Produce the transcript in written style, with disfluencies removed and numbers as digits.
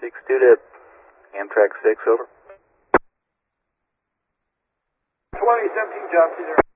62 to Amtrak 6, over. 2017 job 20.